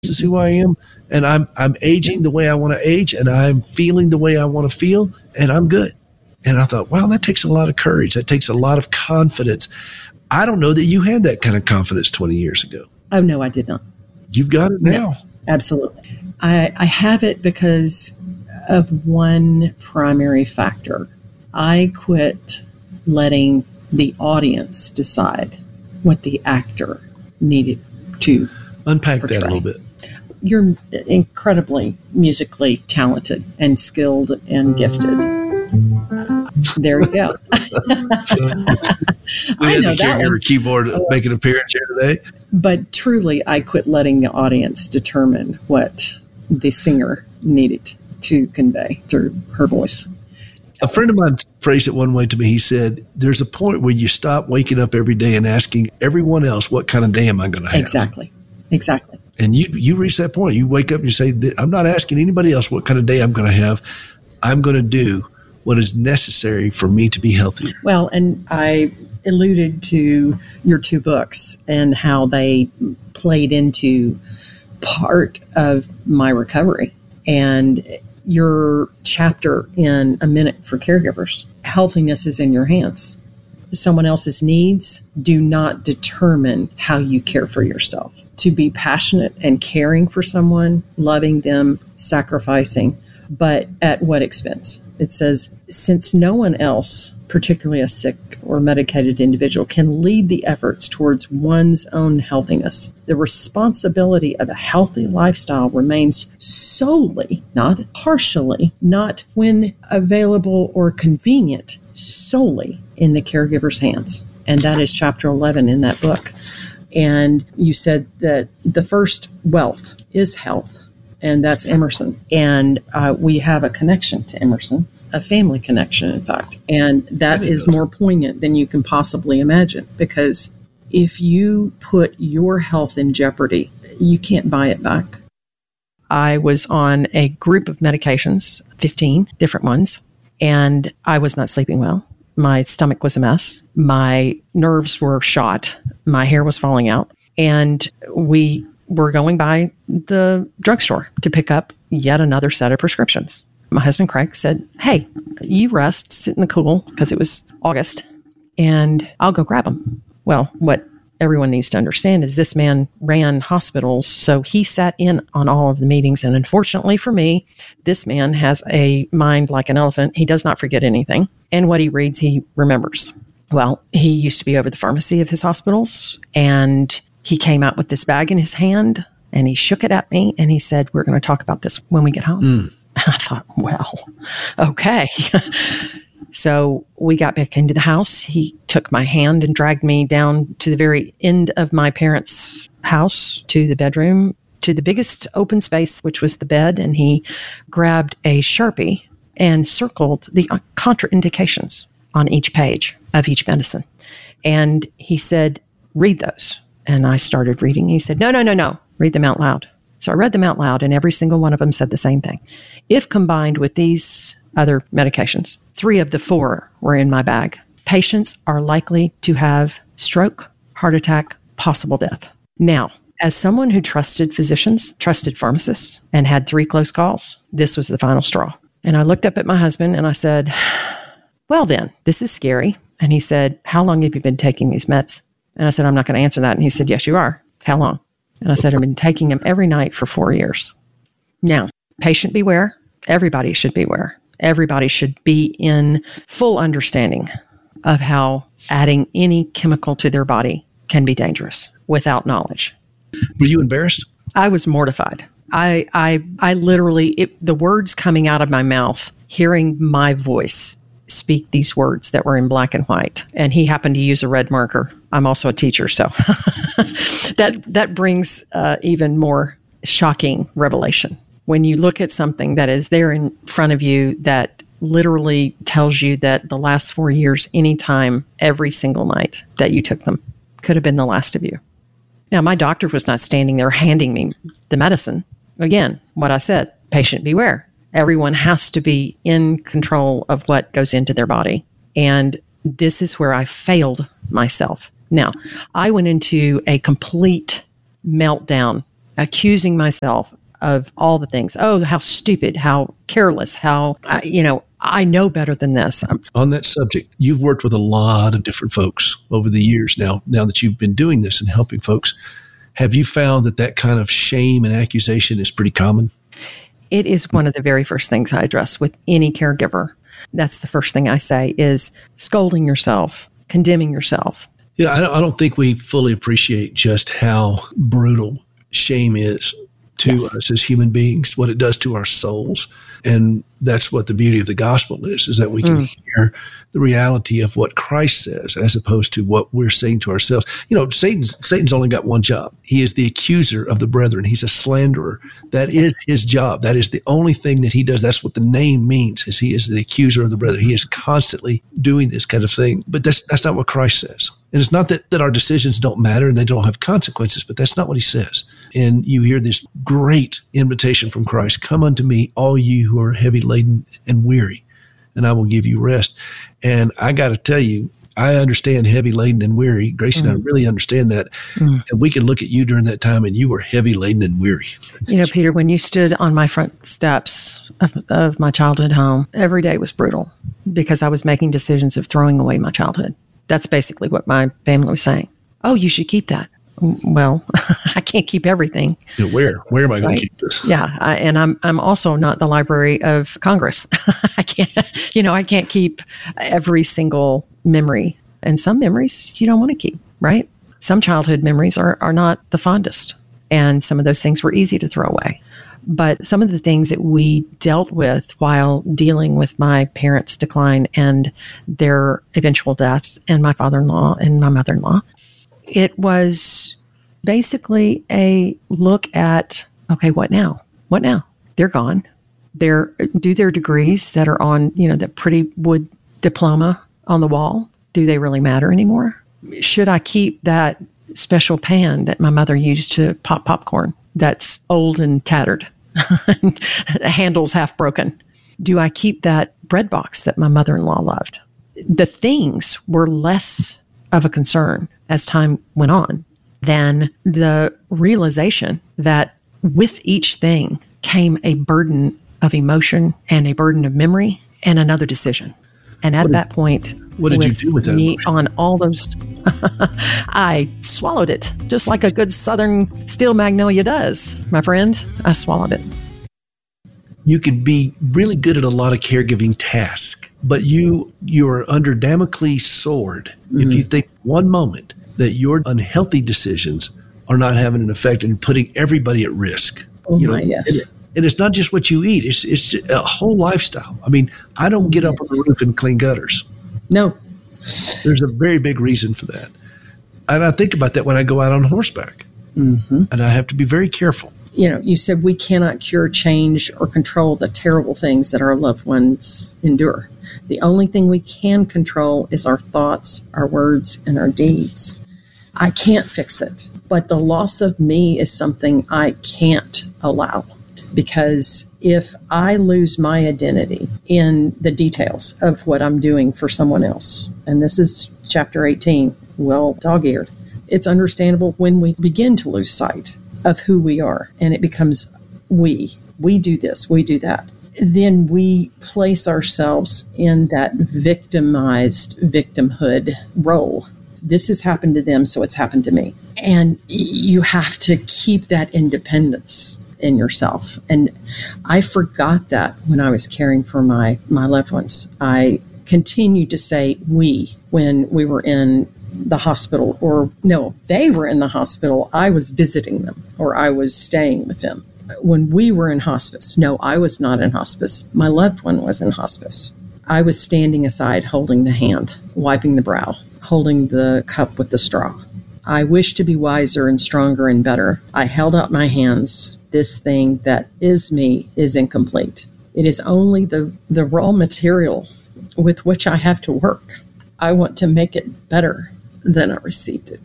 is who I am, and I'm aging the way I want to age, and I'm feeling the way I want to feel, and I'm good. And I thought, wow, that takes a lot of courage. That takes a lot of confidence. I don't know that you had that kind of confidence 20 years ago. Oh, no, I did not. You've got it now. No, absolutely. I have it because of one primary factor. I quit letting the audience decide what the actor needed to unpack portray. That a little bit. You're incredibly musically talented and skilled and gifted. There you go. We had the caregiver keyboard make an appearance here today. But truly, I quit letting the audience determine what the singer needed to convey through her voice. A friend of mine phrased it one way to me. He said, there's a point where you stop waking up every day and asking everyone else, what kind of day am I going to have? Exactly. And you reach that point. You wake up and you say, I'm not asking anybody else what kind of day I'm going to have. I'm going to do what is necessary for me to be healthier. Well, and I alluded to your two books and how they played into part of my recovery. And your chapter in A Minute for Caregivers, healthiness is in your hands. Someone else's needs do not determine how you care for yourself. To be passionate and caring for someone, loving them, sacrificing, but at what expense? It says, since no one else, particularly a sick or medicated individual, can lead the efforts towards one's own healthiness, the responsibility of a healthy lifestyle remains solely, not partially, not when available or convenient, solely in the caregiver's hands. And that is chapter 11 in that book. And you said that the first wealth is health, and that's Emerson. And we have a connection to Emerson, a family connection, in fact. And that is more poignant than you can possibly imagine, because if you put your health in jeopardy, you can't buy it back. I was on a group of medications, 15 different ones, and I was not sleeping well. My stomach was a mess. My nerves were shot. My hair was falling out. And we were going by the drugstore to pick up yet another set of prescriptions. My husband, Craig, said, hey, you rest, sit in the cool, because it was August, and I'll go grab them. Well, what everyone needs to understand is this man ran hospitals, so he sat in on all of the meetings. And unfortunately for me, this man has a mind like an elephant. He does not forget anything. And what he reads, he remembers. Well, he used to be over the pharmacy of his hospitals, and he came out with this bag in his hand, and he shook it at me, and he said, we're going to talk about this when we get home. And I thought, well, okay. So we got back into the house. He took my hand and dragged me down to the very end of my parents' house, to the bedroom, to the biggest open space, which was the bed. And he grabbed a Sharpie and circled the contraindications on each page of each medicine. And he said, read those. And I started reading. He said, no, read them out loud. So I read them out loud, and every single one of them said the same thing. If combined with these other medications, 3 of the 4 were in my bag, patients are likely to have stroke, heart attack, possible death. Now, as someone who trusted physicians, trusted pharmacists, and had 3 close calls, this was the final straw. And I looked up at my husband and I said, well then, this is scary. And he said, how long have you been taking these meds? And I said, I'm not going to answer that. And he said, yes, you are. How long? And I said, I've been taking them every night for 4 years. Now, patient beware. Everybody should beware. Everybody should be in full understanding of how adding any chemical to their body can be dangerous without knowledge. Were you embarrassed? I was mortified. I literally, the words coming out of my mouth, hearing my voice speak these words that were in black and white. And he happened to use a red marker. I'm also a teacher, so that brings even more shocking revelation. When you look at something that is there in front of you that literally tells you that the last 4 years, anytime, every single night that you took them could have been the last of you. Now, my doctor was not standing there handing me the medicine. Again, what I said, patient beware. Everyone has to be in control of what goes into their body. And this is where I failed myself. Now, I went into a complete meltdown accusing myself of all the things. Oh, how stupid, how careless, how, I know better than this. On that subject, you've worked with a lot of different folks over the years now that you've been doing this and helping folks. Have you found that kind of shame and accusation is pretty common? It is one of the very first things I address with any caregiver. That's the first thing I say is scolding yourself, condemning yourself. I don't think we fully appreciate just how brutal shame is to us as human beings, what it does to our souls. And that's what the beauty of the gospel is that we can hear the reality of what Christ says as opposed to what we're saying to ourselves. Satan's only got one job. He is the accuser of the brethren. He's a slanderer. That is his job. That is the only thing that he does. That's what the name means, is he is the accuser of the brethren. He is constantly doing this kind of thing. But that's not what Christ says. And it's not that our decisions don't matter and they don't have consequences, but that's not what he says. And you hear this great invitation from Christ, come unto me, all you who are heavy laden and weary, and I will give you rest. And I got to tell you, I understand heavy laden and weary. Grace and I really understand that. And we can look at you during that time and you were heavy laden and weary. Peter, when you stood on my front steps of my childhood home, every day was brutal because I was making decisions of throwing away my childhood. That's basically what my family was saying. Oh, you should keep that. Well, I can't keep everything. Where am I going to keep this? Yeah, and I'm also not the Library of Congress. I can't keep every single memory, and some memories you don't want to keep, right? Some childhood memories are not the fondest, and some of those things were easy to throw away. But some of the things that we dealt with while dealing with my parents' decline and their eventual death, and my father-in-law and my mother-in-law, it was basically a look at, okay, what now? What now? They're gone. Do their degrees that are on, that pretty wood diploma on the wall, do they really matter anymore? Should I keep that special pan that my mother used to pop popcorn that's old and tattered, the handle's half broken? Do I keep that bread box that my mother-in-law loved? The things were less of a concern as time went on than the realization that with each thing came a burden of emotion and a burden of memory and another decision. And at that point, what did you do with that me emotion? On all those, I swallowed it just like a good Southern steel magnolia does, my friend. I swallowed it. You could be really good at a lot of caregiving tasks, but you are under Damocles' sword if you think one moment that your unhealthy decisions are not having an effect and putting everybody at risk. Yes. And it's not just what you eat; it's a whole lifestyle. I mean, I don't get up on the roof and clean gutters. No, there's a very big reason for that, and I think about that when I go out on horseback, and I have to be very careful. You said we cannot cure, change, or control the terrible things that our loved ones endure. The only thing we can control is our thoughts, our words, and our deeds. I can't fix it, but the loss of me is something I can't allow, because if I lose my identity in the details of what I'm doing for someone else, and this is chapter 18, well, dog-eared, it's understandable when we begin to lose sight of who we are, and it becomes we do this, we do that. Then we place ourselves in that victimized victimhood role. This has happened to them, so it's happened to me. And you have to keep that independence in yourself. And I forgot that when I was caring for my loved ones. I continued to say we when we were in the hospital, or no, they were in the hospital. I was visiting them, or I was staying with them. When we were in hospice, no, I was not in hospice. My loved one was in hospice. I was standing aside, holding the hand, wiping the brow, holding the cup with the straw. I wished to be wiser and stronger and better. I held out my hands. This thing that is me is incomplete. It is only the raw material with which I have to work. I want to make it better than I received it.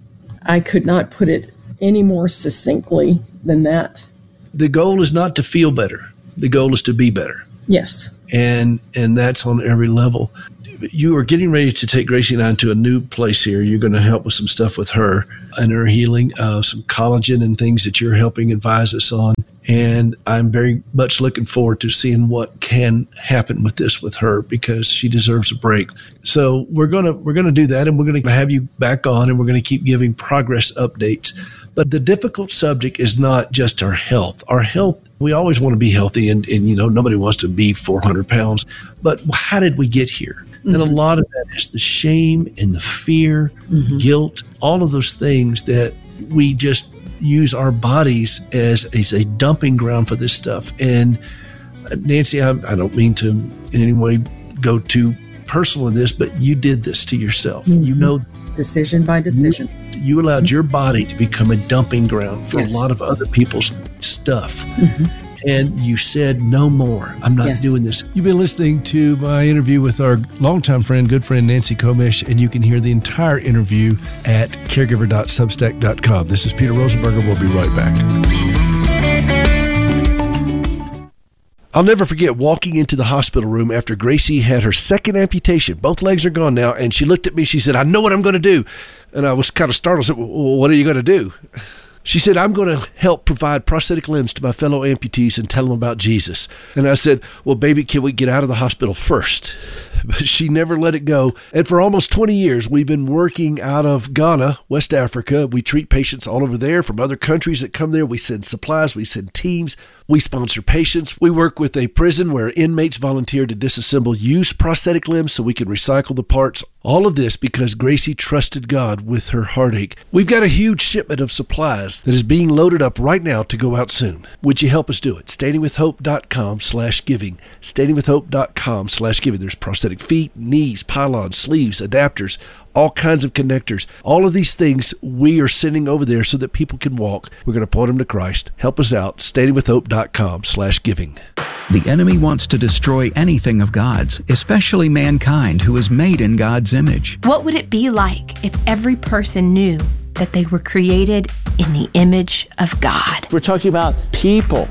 I could not put it any more succinctly than that. The goal is not to feel better. The goal is to be better. Yes. And that's on every level. you are getting ready to take Gracie and I into a new place here. You're going to help with some stuff with her and her healing, some collagen and things that you're helping advise us on. And I'm very much looking forward to seeing what can happen with this with her, because she deserves a break. So we're going to do that, and we're going to have you back on, and we're going to keep giving progress updates. But the difficult subject is not just our health. Our health, we always want to be healthy, and nobody wants to be 400 pounds. But how did we get here? And a lot of that is the shame and the fear, guilt, all of those things that we just use our bodies as a dumping ground for this stuff. And Nancy, I don't mean to in any way go too personal in this, but you did this to yourself. Decision by decision. You allowed your body to become a dumping ground for a lot of other people's stuff. And you said, no more. I'm not doing this. You've been listening to my interview with our longtime friend, good friend, Nancy Komisch, and you can hear the entire interview at caregiver.substack.com. This is Peter Rosenberger. We'll be right back. I'll never forget walking into the hospital room after Gracie had her second amputation. Both legs are gone now, and she looked at me. She said, I know what I'm going to do. And I was kind of startled. I said, well, what are you going to do? She said, I'm going to help provide prosthetic limbs to my fellow amputees and tell them about Jesus. And I said, well, baby, can we get out of the hospital first? But she never let it go. And for almost 20 years, we've been working out of Ghana, West Africa. We treat patients all over there from other countries that come there. We send supplies. We send teams. We sponsor patients. We work with a prison where inmates volunteer to disassemble used prosthetic limbs so we can recycle the parts. All of this because Gracie trusted God with her heartache. We've got a huge shipment of supplies that is being loaded up right now to go out soon. Would you help us do it? StandingWithHope.com/giving. StandingWithHope.com/giving. There's prosthetic feet, knees, pylons, sleeves, adapters, all kinds of connectors. All of these things we are sending over there so that people can walk. We're going to point them to Christ. Help us out. StandingWithHope.com/giving. The enemy wants to destroy anything of God's, especially mankind who is made in God's image. What would it be like if every person knew that they were created in the image of God? We're talking about people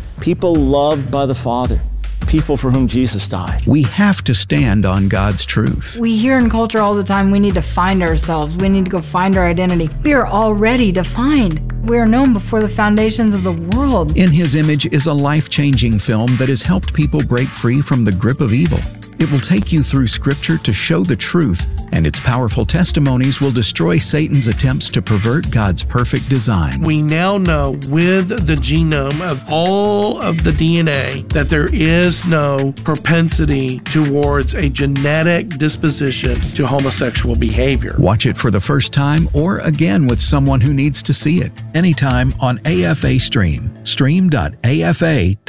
loved by the Father, people for whom Jesus died. We have to stand on God's truth. We hear in culture all the time, we need to find ourselves. We need to go find our identity. We are already defined. We are known before the foundations of the world. In His Image is a life-changing film that has helped people break free from the grip of evil. It will take you through Scripture to show the truth, and its powerful testimonies will destroy Satan's attempts to pervert God's perfect design. We now know with the genome of all of the DNA that there is no propensity towards a genetic disposition to homosexual behavior. Watch it for the first time or again with someone who needs to see it. Anytime on AFA Stream. Stream.afa.com.